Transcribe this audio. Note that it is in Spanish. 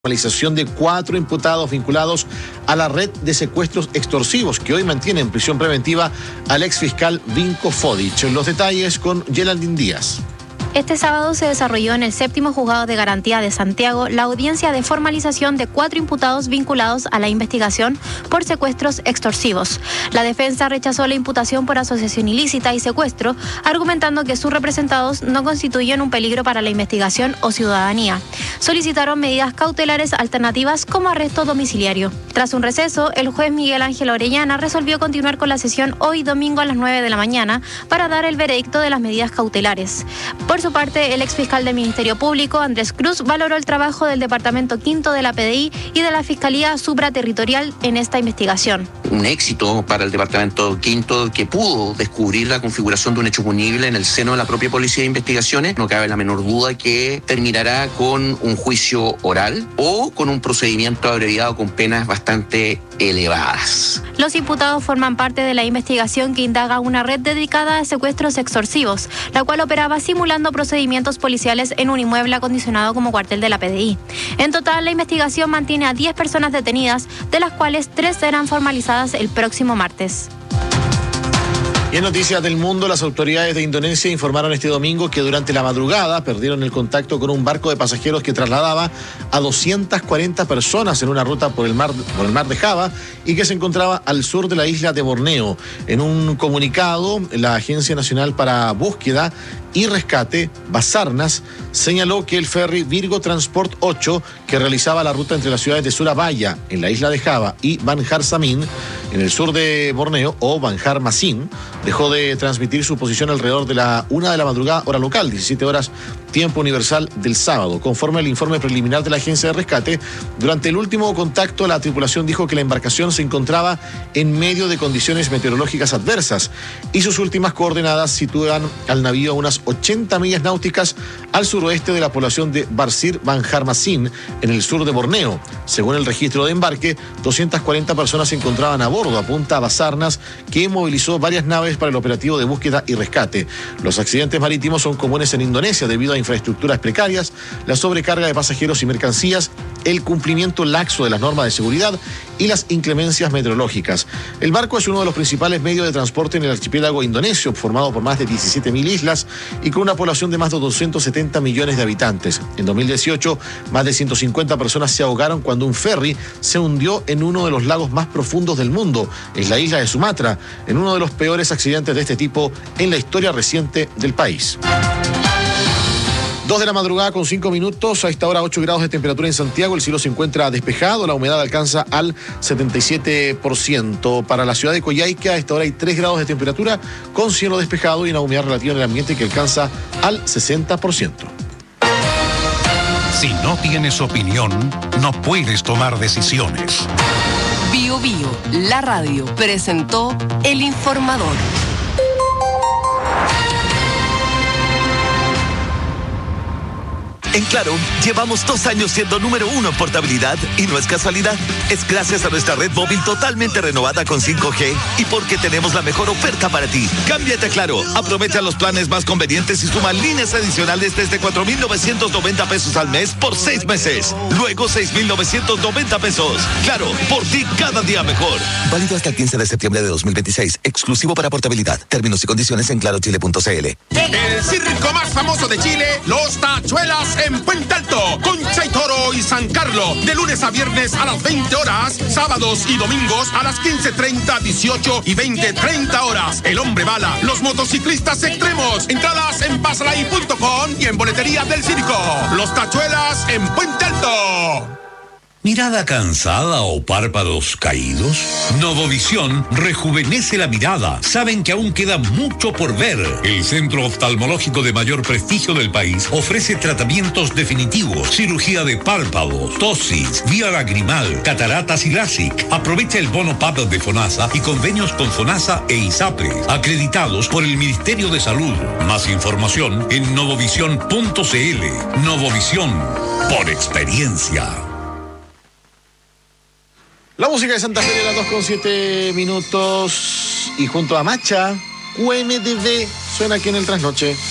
Formalización de 4 imputados vinculados a la red de secuestros extorsivos que hoy mantiene en prisión preventiva al exfiscal Vinko Fodic. Los detalles con Geraldine Díaz. Este sábado se desarrolló en el 7º Juzgado de Garantía de Santiago la audiencia de formalización de 4 imputados vinculados a la investigación por secuestros extorsivos. La defensa rechazó la imputación por asociación ilícita y secuestro, argumentando que sus representados no constituyen un peligro para la investigación o ciudadanía. Solicitaron medidas cautelares alternativas como arresto domiciliario. Tras un receso, el juez Miguel Ángel Orellana resolvió continuar con la sesión hoy domingo a las 9 de la mañana para dar el veredicto de las medidas cautelares. Por su parte, el exfiscal del Ministerio Público, Andrés Cruz, valoró el trabajo del Departamento Quinto de la PDI y de la Fiscalía Supraterritorial en esta investigación. Un éxito para el Departamento Quinto que pudo descubrir la configuración de un hecho punible en el seno de la propia Policía de Investigaciones. No cabe la menor duda que terminará con un juicio oral o con un procedimiento abreviado con penas bastante elevadas. Los imputados forman parte de la investigación que indaga una red dedicada a secuestros extorsivos, la cual operaba simulando procedimientos policiales en un inmueble acondicionado como cuartel de la PDI. En total, la investigación mantiene a 10 personas detenidas, de las cuales 3 serán formalizadas el próximo martes. Y en noticias del mundo, las autoridades de Indonesia informaron este domingo que durante la madrugada perdieron el contacto con un barco de pasajeros que trasladaba a 240 personas en una ruta por el mar de Java y que se encontraba al sur de la isla de Borneo. En un comunicado, la Agencia Nacional para Búsqueda y Rescate, Basarnas, señaló que el ferry Virgo Transport 8, que realizaba la ruta entre las ciudades de Surabaya, en la isla de Java, y Banjar Samin, en el sur de Borneo, o Banjar Masin, dejó de transmitir su posición alrededor de la 1 de la madrugada, hora local, 17 horas, tiempo universal del sábado. Conforme al informe preliminar de la agencia de rescate, durante el último contacto, la tripulación dijo que la embarcación se encontraba en medio de condiciones meteorológicas adversas y sus últimas coordenadas sitúan al navío a unas 80 millas náuticas al suroeste de la población de Barsir Banjar Masin, en el sur de Borneo. Según el registro de embarque, 240 personas se encontraban a bordo, apunta a Basarnas, que movilizó varias naves para el operativo de búsqueda y rescate. Los accidentes marítimos son comunes en Indonesia debido a infraestructuras precarias, la sobrecarga de pasajeros y mercancías, el cumplimiento laxo de las normas de seguridad y las inclemencias meteorológicas. El barco es uno de los principales medios de transporte en el archipiélago indonesio, formado por más de 17.000 islas y con una población de más de 270 millones de habitantes. En 2018, más de 150 personas se ahogaron cuando un ferry se hundió en uno de los lagos más profundos del mundo, en la isla de Sumatra, en uno de los peores accidentes de este tipo en la historia reciente del país. 2 de la madrugada con 5 minutos, a esta hora 8 grados de temperatura en Santiago, el cielo se encuentra despejado, la humedad alcanza al 77%. Para la ciudad de Coyhaique, a esta hora hay 3 grados de temperatura con cielo despejado y una humedad relativa en el ambiente que alcanza al 60%. Si no tienes opinión, no puedes tomar decisiones. Bio Bio, la radio, presentó El Informador. En Claro, llevamos 2 años siendo número 1 en portabilidad y no es casualidad. Es gracias a nuestra red móvil totalmente renovada con 5G y porque tenemos la mejor oferta para ti. Cámbiate a Claro, aprovecha los planes más convenientes y suma líneas adicionales desde 4,990 pesos al mes por 6 meses. Luego 6,990 pesos. Claro, por ti cada día mejor. Válido hasta el 15 de septiembre de 2026. Exclusivo para portabilidad. Términos y condiciones en clarochile.cl. El circo más famoso de Chile, Los Tachuelas en Puente Alto, Concha y Toro y San Carlos, de lunes a viernes a las 20 horas, sábados y domingos a las 15:30, 18 y 20:30 horas. El Hombre Bala, los motociclistas extremos, entradas en pasalai.com y en boletería del circo. Los Tachuelas en Puente Alto. ¿Mirada cansada o párpados caídos? Novovisión rejuvenece la mirada. Saben que aún queda mucho por ver. El centro oftalmológico de mayor prestigio del país ofrece tratamientos definitivos, cirugía de párpados, tosis, vía lagrimal, cataratas y LASIK. Aprovecha el bono PAP de FONASA y convenios con FONASA e ISAPRE, acreditados por el Ministerio de Salud. Más información en novovisión.cl. Novovisión, por experiencia. La música de Santa Fe de las 2:07 y junto a Macha, QMDB suena aquí en el Trasnoche.